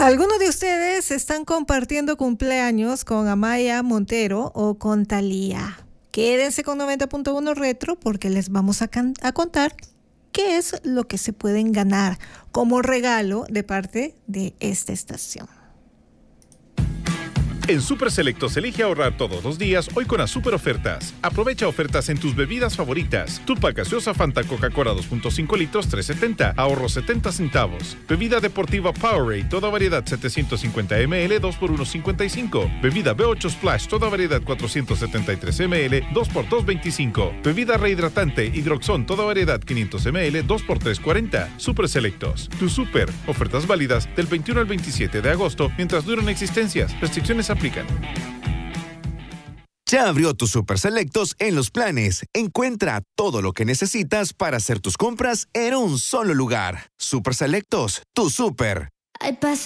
¿Algunos de ustedes están compartiendo cumpleaños con Amaya Montero o con Thalía? Quédense con 90.1 Retro porque les vamos a contar qué es lo que se pueden ganar como regalo de parte de esta estación. En Super Selectos elige ahorrar todos los días hoy con las super ofertas. Aprovecha ofertas en tus bebidas favoritas. Tupac gaseosa Fanta Coca-Cola 2.5 litros 3.70, ahorro 70 centavos. Bebida deportiva Powerade, toda variedad 750 ml 2 por 1.55. Bebida B8 Splash, toda variedad 473 ml 2 por 2.25. Bebida rehidratante Hidroxón, toda variedad 500 ml 2 por 3.40. Super Selectos, tu super. Ofertas válidas del 21 al 27 de agosto mientras duran existencias. Restricciones aplican. Ya abrió tus Super Selectos en Los Planes. Encuentra todo lo que necesitas para hacer tus compras en un solo lugar. Super Selectos, tu super.